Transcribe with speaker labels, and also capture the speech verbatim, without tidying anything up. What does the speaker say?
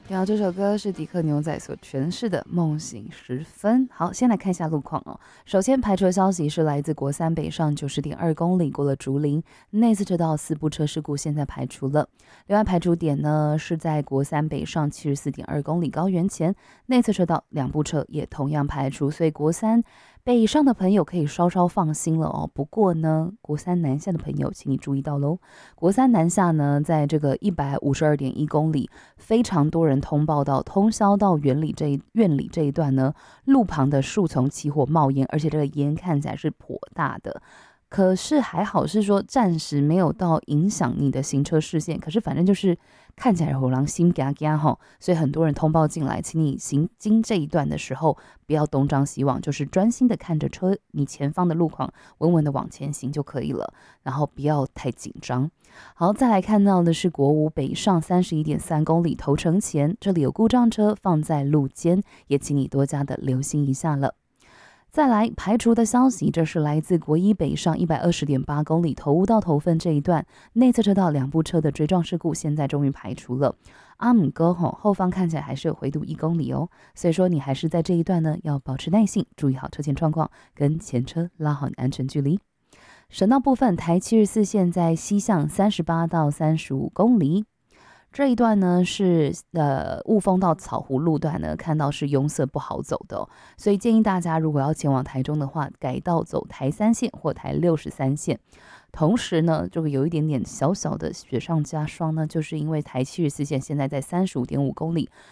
Speaker 1: 然后这首歌是迪克牛仔所诠释的梦醒时分。好，先来看一下路况哦。首先排除的消息是来自国三北上九十点二公里，过了竹林内侧车道四部车事故现在排除了。另外排除点呢是在国三北上七十四点二公里高原前内侧车道两部车也同样排除，所以国三北上的朋友可以稍稍放心了哦。不过呢，国三南下的朋友，请你注意到喽。国三南下呢，在这个一百五十二点一公里，非常多人通报到通霄到园里这一院里这一段呢，路旁的树丛起火冒烟，而且这个烟看起来是颇大的。可是还好是说暂时没有到影响你的行车视线，可是反正就是看起来火狼心嘎嘎哈，所以很多人通报进来，请你行经这一段的时候不要东张西望，就是专心的看着车你前方的路况，稳稳的往前行就可以了，然后不要太紧张。好，再来看到的是国五北上三十一点三公里头城前，这里有故障车放在路肩，也请你多加的留心一下了。再来排除的消息，这是来自国一北上一百二十点八公里头屋到头份这一段内侧车道两部车的追撞事故，现在终于排除了。阿姆哥吼后方看起来还是有回堵一公里哦，所以说你还是在这一段呢要保持耐性，注意好车前状况，跟前车拉好安全距离。省道部分，台七十四线在西向三十八到三十五公里。这一段呢是呃雾峰到草湖路段呢，看到是拥塞不好走的、哦，所以建议大家如果要前往台中的话，改道走台三线或台六十三线。同时呢，这个有一点点小小的雪上加霜呢，就是因为台七十四线现在在三十五点五公里，